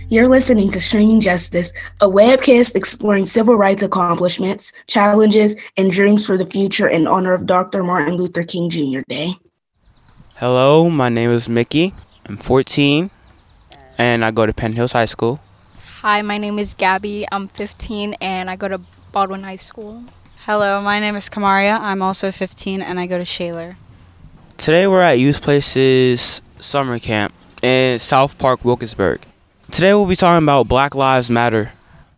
You're listening to Streaming Justice, a webcast exploring civil rights accomplishments, challenges, and dreams for the future in honor of Dr. Martin Luther King Jr. Day. Hello, my name is Mickey. I'm 14, and I go to Penn Hills High School. Hi, my name is Gabby. I'm 15, and I go to Baldwin High School. Hello, my name is Kamaria. I'm also 15, and I go to Shaler. Today we're at Youth Places Summer Camp in South Park, Wilkinsburg. Today we'll be talking about Black Lives Matter.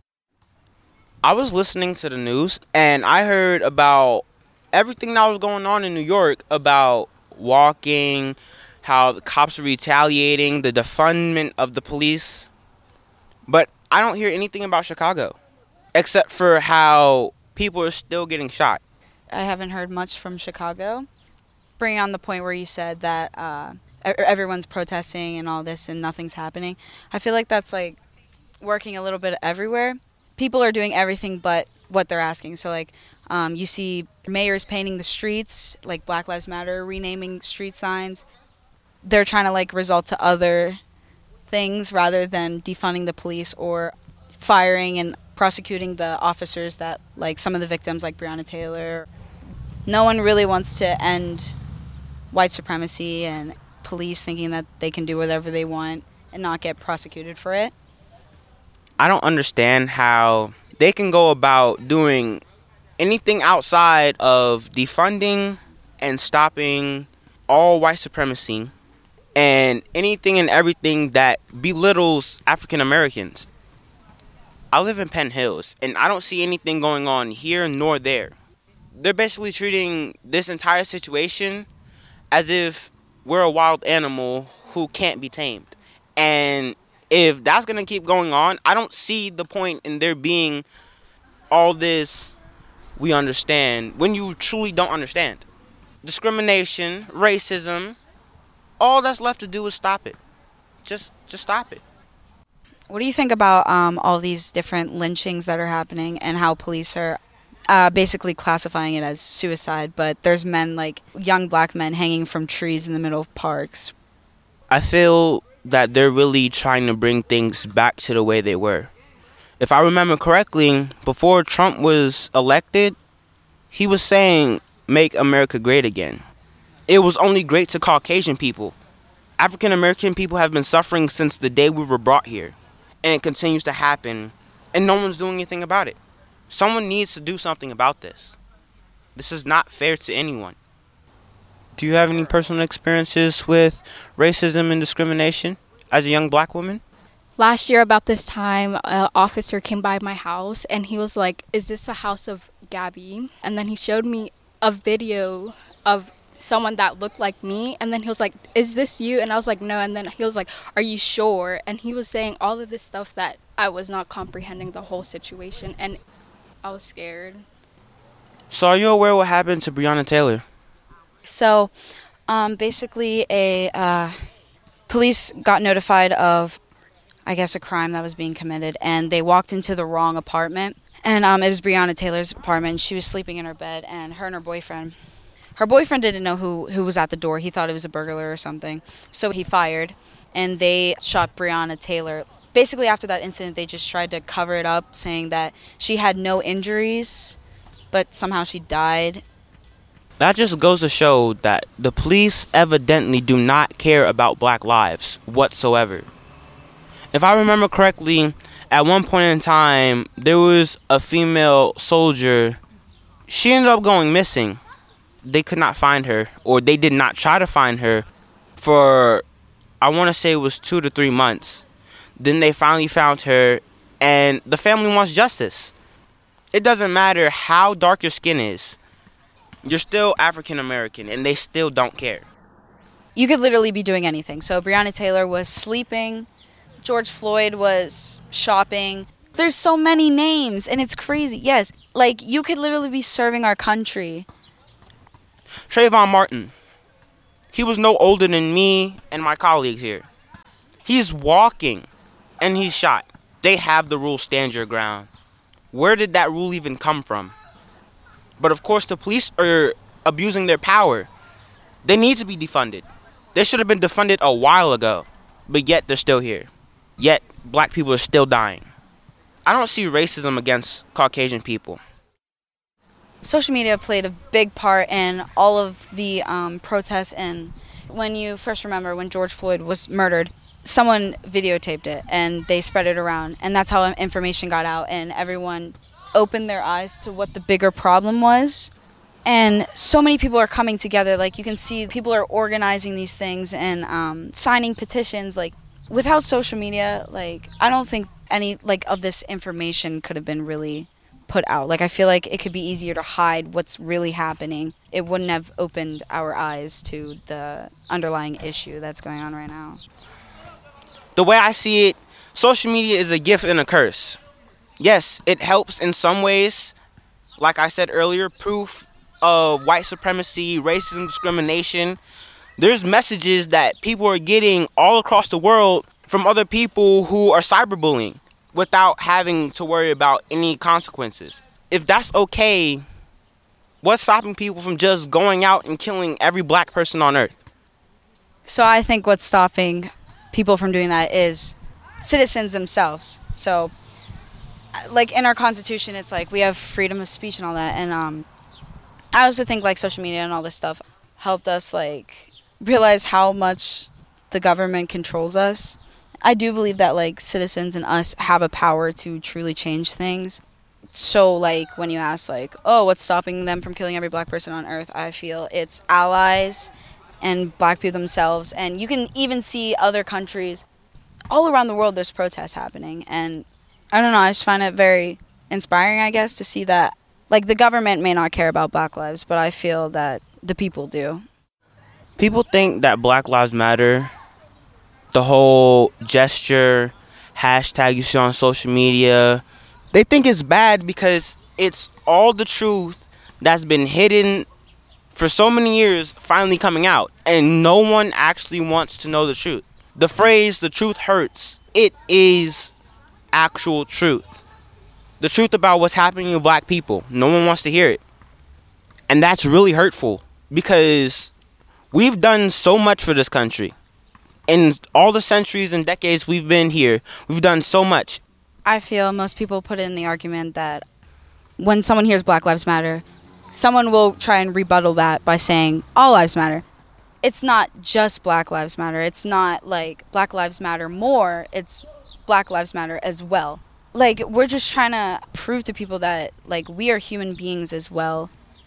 I was listening to the news and I heard about everything that was going on in New York about walking, how the cops are retaliating, the defundment of the police. But I don't hear anything about Chicago, except for how people are still getting shot. I haven't heard much from Chicago. Bringing on the point where you said that everyone's protesting and all this and nothing's happening. I feel like that's like working a little bit everywhere. People are doing everything but what they're asking. So like you see mayors painting the streets, like Black Lives Matter, renaming street signs. They're trying to like resort to other things rather than defunding the police or firing and prosecuting the officers that like some of the victims like Breonna Taylor. No one really wants to end white supremacy and police thinking that they can do whatever they want and not get prosecuted for it. I don't understand how they can go about doing anything outside of defunding and stopping all white supremacy and anything and everything that belittles African Americans. I live in Penn Hills and I don't see anything going on here nor there. They're basically treating this entire situation as if we're a wild animal who can't be tamed. And if that's going to keep going on, I don't see the point in there being all this we understand when you truly don't understand. Discrimination, racism, all that's left to do is stop it. Just stop it. What do you think about all these different lynchings that are happening and how police are basically classifying it as suicide, but there's men, like young black men, hanging from trees in the middle of parks? I feel that they're really trying to bring things back to the way they were. If I remember correctly, before Trump was elected, he was saying, "Make America great again." It was only great to Caucasian people. African American people have been suffering since the day we were brought here, and it continues to happen, and no one's doing anything about it. Someone needs to do something about this. This is not fair to anyone. Do you have any personal experiences with racism and discrimination as a young black woman? Last year about this time, an officer came by my house and he was like, "Is this the house of Gabby?" And then he showed me a video of someone that looked like me, and then he was like, "Is this you?" And I was like, "No." And then he was like, "Are you sure?" And he was saying all of this stuff that I was not comprehending the whole situation, and I was scared. So are you aware what happened to Breonna Taylor? So basically police got notified of, I guess, a crime that was being committed, and they walked into the wrong apartment. And it was Breonna Taylor's apartment. She was sleeping in her bed, and her boyfriend didn't know who was at the door. He thought it was a burglar or something. So he fired, and they shot Breonna Taylor. Basically, after that incident, they just tried to cover it up, saying that she had no injuries, but somehow she died. That just goes to show that the police evidently do not care about black lives whatsoever. If I remember correctly, at one point in time, there was a female soldier. She ended up going missing. They could not find her, or they did not try to find her for, I want to say it was 2 to 3 months. Then they finally found her, and the family wants justice. It doesn't matter how dark your skin is. You're still African American, and they still don't care. You could literally be doing anything. So Breonna Taylor was sleeping. George Floyd was shopping. There's so many names, and it's crazy. Yes, like, you could literally be serving our country. Trayvon Martin. He was no older than me and my colleagues here. He's walking, and he's shot. They have the rule, stand your ground. Where did that rule even come from? But of course, the police are abusing their power. They need to be defunded. They should have been defunded a while ago, but yet they're still here. yet black people are still dying. I don't see racism against Caucasian people. Social media played a big part in all of the protests, and when you first remember when George Floyd was murdered, someone videotaped it and they spread it around, and that's how information got out and everyone opened their eyes to what the bigger problem was. And so many people are coming together. Like, you can see people are organizing these things and signing petitions. Like, without social media, like, I don't think any like of this information could have been really put out. Like, I feel like it could be easier to hide what's really happening. It wouldn't have opened our eyes to the underlying issue that's going on right now. The way I see it, social media is a gift and a curse. Yes, it helps in some ways. Like I said earlier, proof of white supremacy, racism, discrimination. There's messages that people are getting all across the world from other people who are cyberbullying without having to worry about any consequences. If that's okay, what's stopping people from just going out and killing every black person on earth? So I think what's stopping people from doing that is citizens themselves. So, like, in our Constitution, it's like we have freedom of speech and all that. And I also think, like, social media and all this stuff helped us, like, realize how much the government controls us. I do believe that, like, citizens and us have a power to truly change things. So, like, when you ask, like, oh, what's stopping them from killing every black person on earth, I feel it's allies and black people themselves. And you can even see other countries all around the world, there's protests happening. And I don't know, I just find it very inspiring, I guess, to see that, like, the government may not care about black lives, but I feel that the people do. People think that Black Lives Matter, the whole gesture, hashtag you see on social media, they think it's bad because it's all the truth that's been hidden for so many years finally coming out, and no one actually wants to know the truth. The phrase, the truth hurts, it is actual truth. The truth about what's happening to black people. No one wants to hear it. And that's really hurtful because we've done so much for this country. In all the centuries and decades we've been here, we've done so much. I feel most people put in the argument that when someone hears Black Lives Matter, someone will try and rebuttal that by saying all lives matter. It's not just Black Lives Matter. It's not like Black Lives Matter more. It's Black Lives Matter as well. Like, we're just trying to prove to people that, like, we are human beings as well.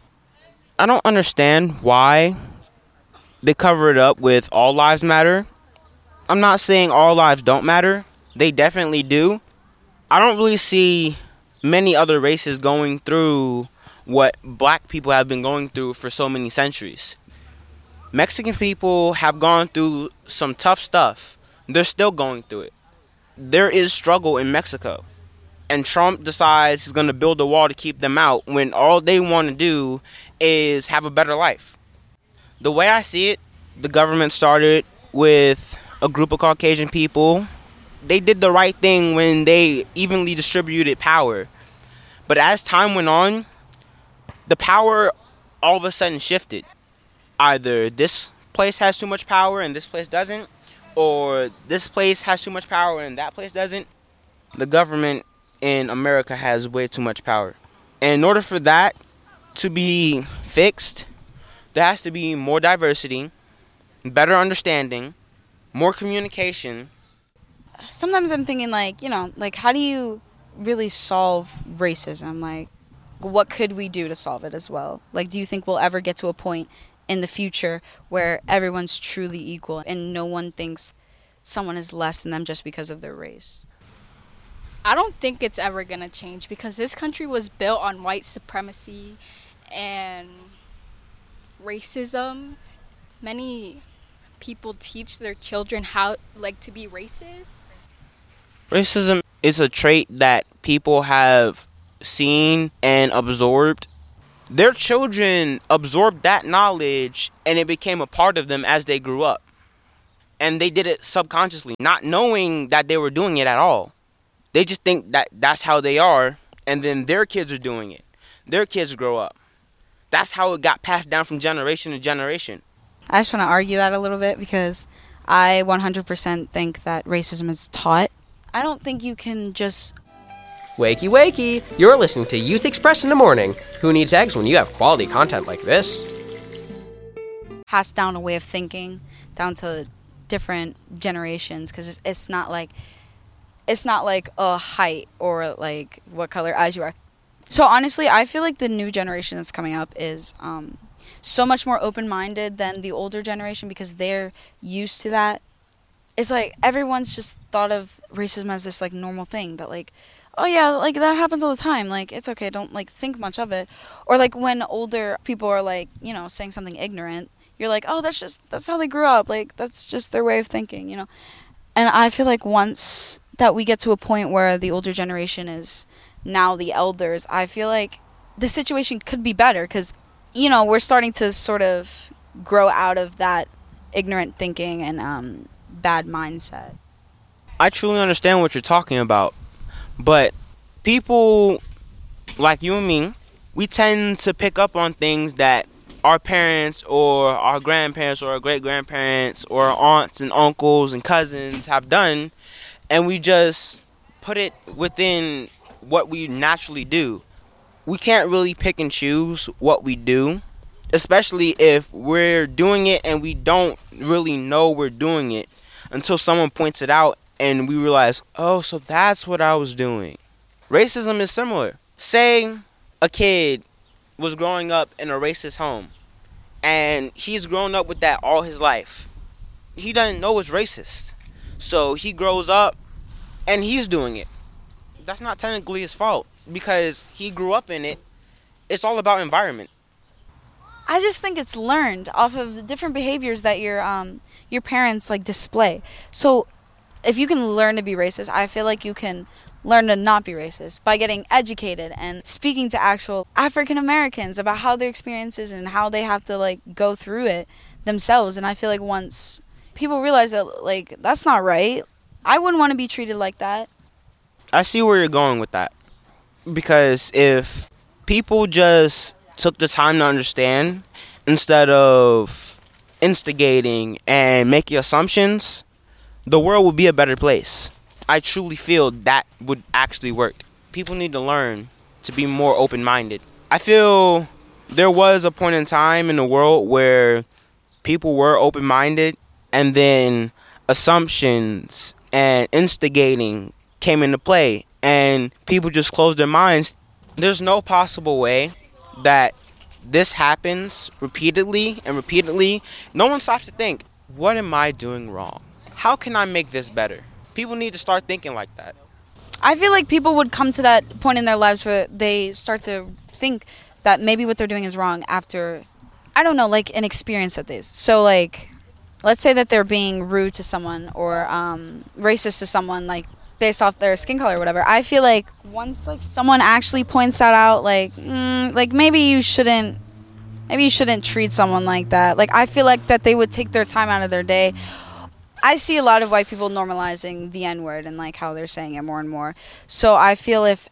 I don't understand why they cover it up with all lives matter. I'm not saying all lives don't matter. They definitely do. I don't really see many other races going through what black people have been going through for so many centuries. Mexican people have gone through some tough stuff. They're still going through it. There is struggle in Mexico. And Trump decides he's going to build a wall to keep them out when all they want to do is have a better life. The way I see it, the government started with a group of Caucasian people. They did the right thing when they evenly distributed power. But as time went on, the power all of a sudden shifted. Either this place has too much power and this place doesn't, or this place has too much power and that place doesn't. The government in America has way too much power. And in order for that to be fixed, there has to be more diversity, better understanding, more communication. Sometimes I'm thinking, like, you know, like, how do you really solve racism? Like, what could we do to solve it as well? Like, do you think we'll ever get to a point in the future where everyone's truly equal and no one thinks someone is less than them just because of their race? I don't think it's ever going to change because this country was built on white supremacy and racism. Many people teach their children how, like, to be racist. Racism is a trait that people have seen and absorbed. Their children absorbed that knowledge and it became a part of them as they grew up. And they did it subconsciously, not knowing that they were doing it at all. They just think that that's how they are, and then their kids are doing it. Their kids grow up. That's how it got passed down from generation to generation. I just want to argue that a little bit because I 100% think that racism is taught I don't think you can just... Wakey, wakey! You're listening to Youth Express in the morning. Who needs eggs when you have quality content like this? pass down a way of thinking down to different generations, because it's not like a height or like what color eyes you are. So honestly, I feel like the new generation that's coming up is so much more open-minded than the older generation, because they're used to that. It's like everyone's just thought of racism as this like normal thing that like, oh yeah, like that happens all the time, like it's okay, don't like think much of it. Or like when older people are like, you know, saying something ignorant, you're like, oh, that's how they grew up, like that's just their way of thinking, you know. And I feel like once that we get to a point where the older generation is now the elders, I feel like the situation could be better, because, you know, we're starting to sort of grow out of that ignorant thinking and bad mindset. I truly understand what you're talking about, but people like you and me, we tend to pick up on things that our parents or our grandparents or our great-grandparents or our aunts and uncles and cousins have done, and we just put it within what we naturally do. We can't really pick and choose what we do, especially if we're doing it and we don't really know we're doing it until someone points it out and we realize, oh, so that's what I was doing. Racism is similar. Say a kid was growing up in a racist home and he's grown up with that all his life. He doesn't know it's racist. So he grows up and he's doing it. That's not technically his fault because he grew up in it. It's all about environment. I just think it's learned off of the different behaviors that your parents like display. So if you can learn to be racist, I feel like you can learn to not be racist by getting educated and speaking to actual African Americans about how their experiences and how they have to like go through it themselves. And I feel like once people realize that like that's not right, I wouldn't want to be treated like that. I see where you're going with that. Because if people just took the time to understand instead of instigating and making assumptions, the world would be a better place. I truly feel that would actually work. People need to learn to be more open-minded. I feel there was a point in time in the world where people were open-minded and then assumptions and instigating came into play and people just closed their minds. There's no possible way that this happens repeatedly and repeatedly. No one stops to think, what am I doing wrong? How can I make this better? People need to start thinking like that. I feel like people would come to that point in their lives where they start to think that maybe what they're doing is wrong after, I don't know, like an experience of this. So like, let's say that they're being rude to someone or racist to someone, like based off their skin color or whatever. I feel like once like someone actually points that out, like maybe you shouldn't treat someone like that. Like I feel like that they would take their time out of their day. I see a lot of white people normalizing the N-word and like how they're saying it more and more. So I feel if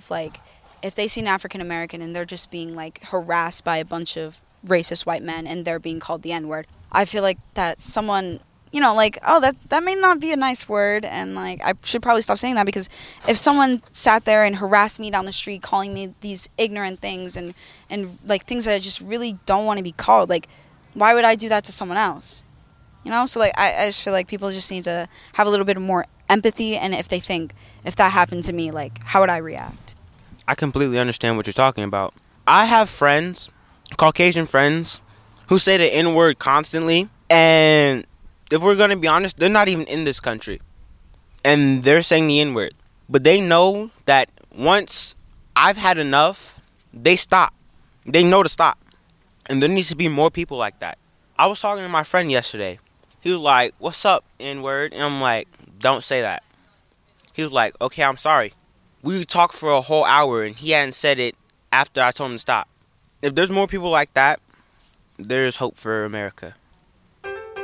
they see an African American and they're just being like harassed by a bunch of racist white men and they're being called the N-word, I feel like that someone, you know, like, oh, that may not be a nice word, and like I should probably stop saying that, because if someone sat there and harassed me down the street calling me these ignorant things and like things that I just really don't want to be called, like why would I do that to someone else? You know, so like I just feel like people just need to have a little bit more empathy, and if they think, if that happened to me, like how would I react? I completely understand what you're talking about. I have friends, Caucasian friends, who say the N-word constantly, and if we're going to be honest, they're not even in this country, and they're saying the N-word. But they know that once I've had enough, they stop. They know to stop. And there needs to be more people like that. I was talking to my friend yesterday. He was like, what's up, N-word? And I'm like, don't say that. He was like, okay, I'm sorry. We talked for a whole hour and he hadn't said it after I told him to stop. If there's more people like that, there's hope for America.